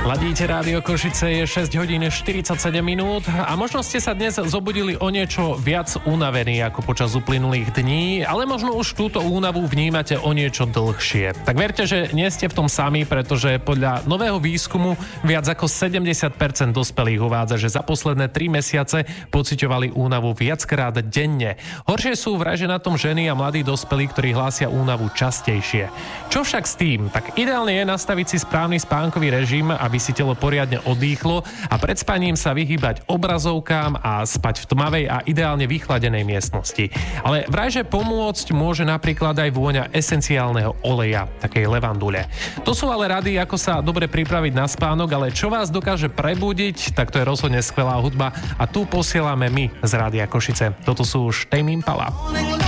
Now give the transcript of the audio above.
Ladíte Rádio Košice, je 6 hodín 47 minút a možno ste sa dnes zobudili o niečo viac unavení ako počas uplynulých dní, ale možno už túto únavu vnímate o niečo dlhšie. Tak verte, že nie ste v tom sami, pretože podľa nového výskumu viac ako 70% dospelých uvádza, že za posledné 3 mesiace pociťovali únavu viackrát denne. Horšie sú vraj na tom ženy a mladí dospelí, ktorí hlásia únavu častejšie. Čo však s tým? Tak ideálne je nastaviť si správny spánkový režim, aby si telo poriadne odýchlo a pred spaním sa vyhýbať obrazovkám a spať v tmavej a ideálne vychladenej miestnosti. Ale vrajže pomôcť môže napríklad aj vôňa esenciálneho oleja, takej levandule. To sú ale rady, ako sa dobre pripraviť na spánok, ale čo vás dokáže prebudiť, tak to je rozhodne skvelá hudba a tu posielame my z Rádia Košice. Toto sú už Tame Impala.